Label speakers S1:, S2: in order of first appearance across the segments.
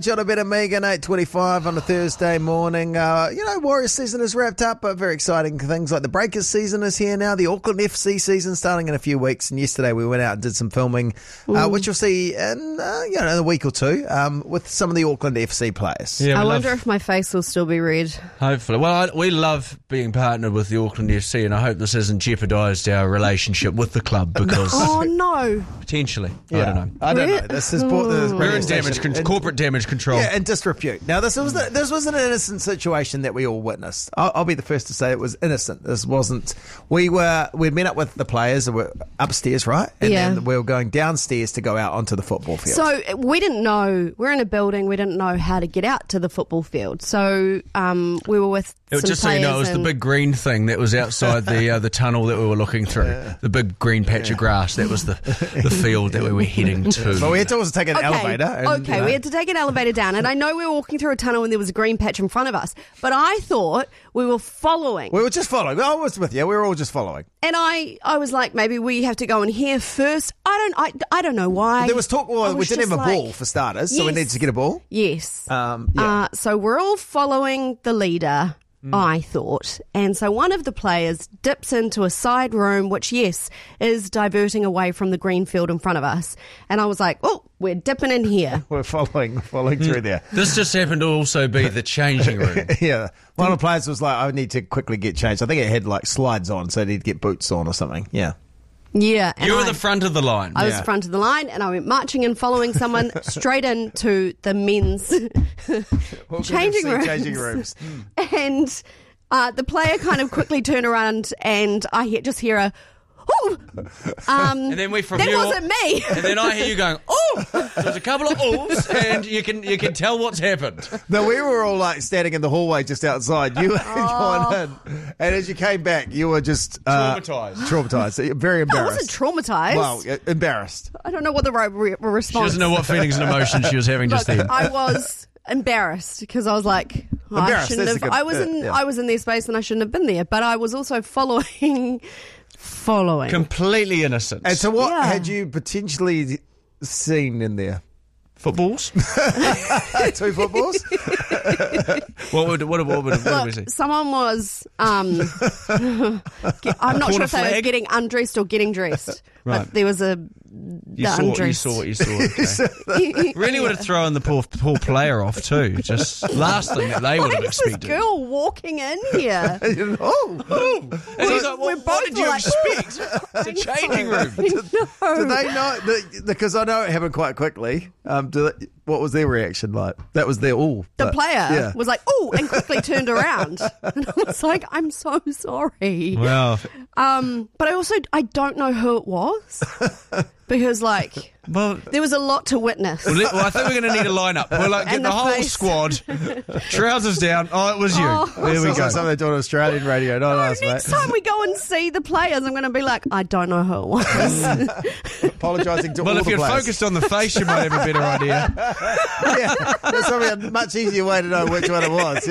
S1: John Ben and Megan, 8:25 on a Thursday morning. Warriors season is wrapped up, but very exciting things like the Breakers season is here now. The Auckland FC season starting in a few weeks. And yesterday we went out and did some filming, which you'll see in a week or two with some of the Auckland FC players.
S2: Yeah,
S3: I wonder if my face will still be red.
S2: Hopefully. Well, we love being partnered with the Auckland FC, and I hope this hasn't jeopardised our relationship with the club because...
S3: Oh, no.
S2: Potentially.
S1: Yeah. I don't know. This has brought the
S2: We're in corporate damage control.
S1: Yeah, and disrepute. Now, this was an innocent situation that we all witnessed. I'll be the first to say it was innocent. This wasn't... We'd met up with the players and we're upstairs, right? And then we were going downstairs to go out onto the football field.
S3: So we didn't know... We're in a building. We didn't know how to get out to the football field. So we were with some
S2: just so you know, it was the big green thing that was outside the tunnel that we were looking through. Yeah. The big green patch of grass. That was the field that we were heading to.
S1: But we had to also take an elevator. And,
S3: we had to take an elevator down. And I know we were walking through a tunnel and there was a green patch in front of us. But I thought we were following.
S1: We were just following. I was with you. We were all just following.
S3: And I was like, maybe we have to go in here first. I don't know why.
S1: There was talk. Well, we didn't have a ball for starters, so we needed to get a ball.
S3: Yes. So we're all following the leader. I thought. And so one of the players dips into a side room, which, yes, is diverting away from the green field in front of us. And I was like, oh, we're dipping in here.
S1: We're following through there.
S2: This just happened to also be the changing room.
S1: Yeah. One of the players was like, I need to quickly get changed. I think it had like slides on, so he'd get boots on or something. Yeah.
S3: Yeah.
S2: You were the front of the line.
S3: I was the front of the line, and I went marching and following someone straight into the men's changing rooms. And the player kind of quickly turned around, and I just hear a, oh!
S2: And then
S3: that wasn't me.
S2: And then I hear you going, oh! So there's a couple of ohs, and you can tell what's happened.
S1: No, we were all like standing in the hallway just outside. You were going in. And as you came back, you were just... Traumatised. Very embarrassed.
S3: I wasn't traumatised.
S1: Well, embarrassed.
S3: I don't know what the right response...
S2: She doesn't know what feelings and emotions she was having just then.
S3: I was embarrassed because I was like... I was in their space and I shouldn't have been there. But I was also following...
S2: Completely innocent.
S1: And so what had you potentially seen in there?
S2: Footballs?
S1: 2 footballs?
S2: What would we see?
S3: Someone was... I'm not sure if they were getting undressed or getting dressed. Right. But there was
S2: You saw. Okay. Really would have thrown the poor player off too. Just last thing that they would have expected.
S3: This girl walking in here.
S2: And he's like, what did you expect? It's a changing room.
S1: Did they know? Because I know it happened quite quickly. What was their reaction like? That was their all.
S3: The player was like, oh, and quickly turned around. And I was like, I'm so sorry.
S2: Wow.
S3: But I don't know who it was. Because, there was a lot to witness.
S2: Well, I think we're going to need a lineup. We're like, get the whole squad, trousers down. Oh, it was you.
S1: There we go. Something they do on Australian radio, not us, mate.
S3: Next time we go and see the players, I'm going to be like, I don't know who it was.
S1: Apologising to all the players.
S2: Well, if you're focused on the face, you might have a better idea.
S1: Yeah, that's probably a much easier way to know which one it was,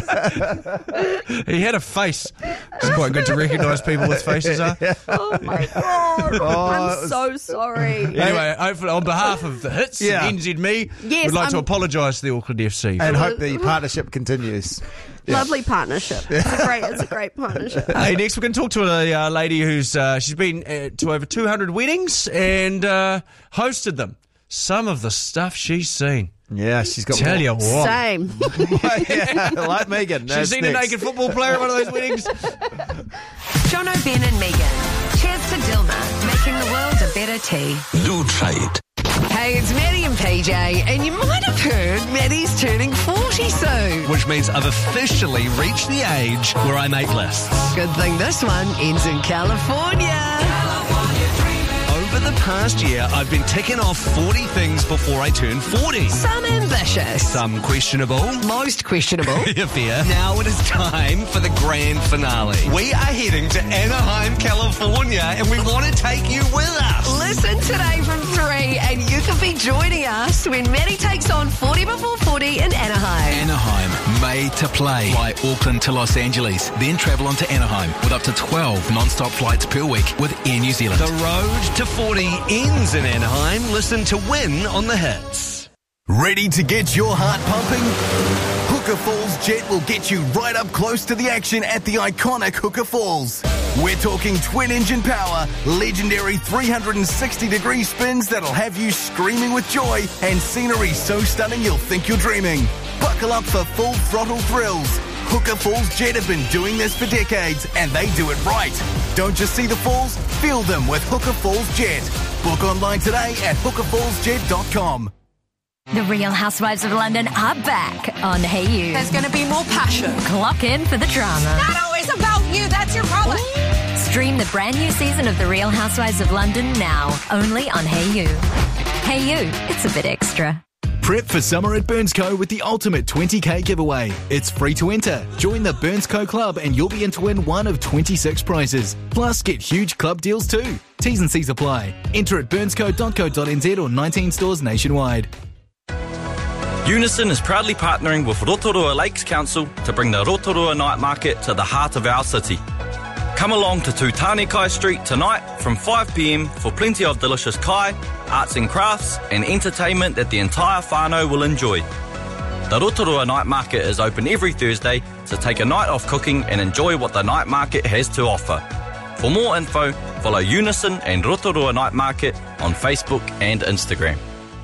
S2: He had a face. It's quite good to recognise people with faces, huh?
S3: Oh, my God. I'm so sorry.
S2: Anyway, hopefully, on behalf of the Hits and NZME, we'd like to apologise to the Auckland FC.
S1: And hope the partnership continues.
S3: Lovely partnership. It's a great partnership.
S2: Hey, next we're going to talk to a lady who's she's been to over 200 weddings and hosted them. Some of the stuff she's seen.
S1: Yeah, she's got
S2: Tell you what.
S3: Same.
S1: Like Megan.
S2: She's seen a naked football player at one of those weddings.
S4: John Ben and Megan. Cheers to Dilma, making the world a better tea.
S5: Lutrate.
S4: Hey, it's Maddie and PJ, and you might have heard Maddie's turning 40 soon.
S5: Which means I've officially reached the age where I make lists.
S4: Good thing this one ends in California.
S5: Over the past year, I've been ticking off 40 things before I turn 40.
S4: Some ambitious.
S5: Some questionable.
S4: Most questionable.
S5: Fair. Now it is time for the grand finale. We are heading to Anaheim, California, and we want to take you with us.
S4: Listen today from 3, and you could be joining us when Maddie takes on 40 before 40 in Anaheim.
S5: Anaheim, made to play. Fly Auckland to Los Angeles, then travel on to Anaheim with up to 12 non-stop flights per week with Air New Zealand. The road to 40 ends in Anaheim. Listen to win on the Hits.
S6: Ready to get your heart pumping? Hooker Falls Jet will get you right up close to the action at the iconic Hooker Falls. We're talking twin-engine power, legendary 360-degree spins that'll have you screaming with joy, and scenery so stunning you'll think you're dreaming. Buckle up for full throttle thrills. Hooker Falls Jet have been doing this for decades, and they do it right. Don't just see the falls, feel them with Hooker Falls Jet. Book online today at hookerfallsjet.com.
S7: The Real Housewives of London are back on Hey You.
S4: There's going to be more passion.
S7: Clock in for the drama.
S4: Not always about you. That's your problem.
S7: Stream the brand new season of The Real Housewives of London now, only on Hey You. Hey You, it's a bit extra.
S8: Prep for summer at Burnsco with the ultimate 20k giveaway. It's free to enter. Join the Burnsco Club and you'll be in to win one of 26 prizes. Plus, get huge club deals too. T's and C's apply. Enter at burnsco.co.nz or 19 stores nationwide.
S9: Unison is proudly partnering with Rotorua Lakes Council to bring the Rotorua Night Market to the heart of our city. Come along to Tūtane Kai Street tonight from 5pm for plenty of delicious kai, arts and crafts and entertainment that the entire whānau will enjoy. The Rotorua Night Market is open every Thursday, so take a night off cooking and enjoy what the night market has to offer. For more info, follow Unison and Rotorua Night Market on Facebook and Instagram.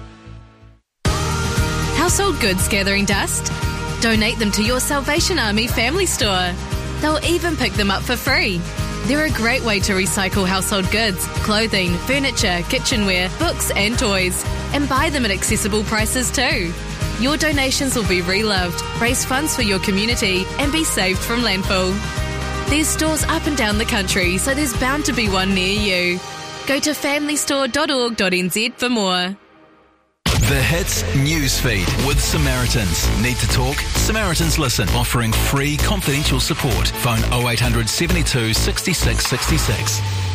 S10: Household goods gathering dust? Donate them to your Salvation Army family store. They'll even pick them up for free. They're a great way to recycle household goods, clothing, furniture, kitchenware, books and toys, and buy them at accessible prices too. Your donations will be reloved, raise funds for your community, and be saved from landfill. There's stores up and down the country, so there's bound to be one near you. Go to familystore.org.nz for more.
S8: The Hits Newsfeed with Samaritans. Need to talk? Samaritans Listen, offering free confidential support. Phone 0800 72 66 66.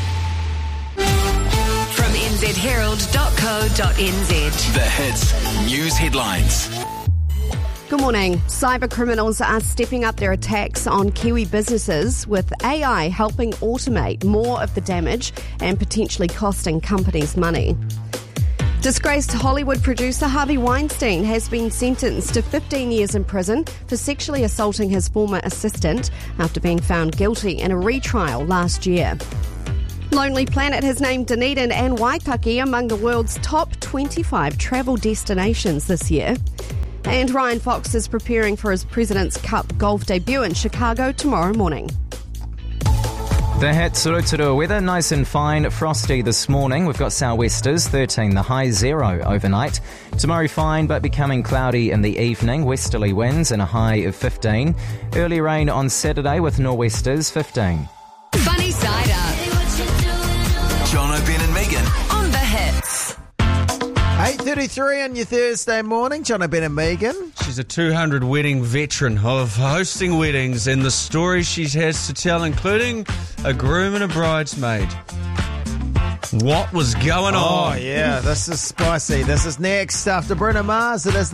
S4: From nzherald.co.nz.
S8: The Hits News Headlines.
S3: Good morning. Cyber criminals are stepping up their attacks on Kiwi businesses, with AI helping automate more of the damage and potentially costing companies money. Disgraced Hollywood producer Harvey Weinstein has been sentenced to 15 years in prison for sexually assaulting his former assistant after being found guilty in a retrial last year. Lonely Planet has named Dunedin and Waitaki among the world's top 25 travel destinations this year. And Ryan Fox is preparing for his President's Cup golf debut in Chicago tomorrow morning.
S11: The Hits Rotorua weather, nice and fine, frosty this morning. We've got sou'westers, 13, the high 0 overnight. Tomorrow fine, but becoming cloudy in the evening, westerly winds and a high of 15. Early rain on Saturday with nor'westers, 15.
S4: Funny Side Up.
S8: John O'Ben and Megan.
S4: On The Hits.
S1: 8:33 on your Thursday morning. John O'Ben and Megan.
S2: She's a 200 wedding veteran of hosting weddings and the stories she has to tell, including a groom and a bridesmaid. What was going on?
S1: Oh, yeah, this is spicy. This is next after Bruno Mars. It is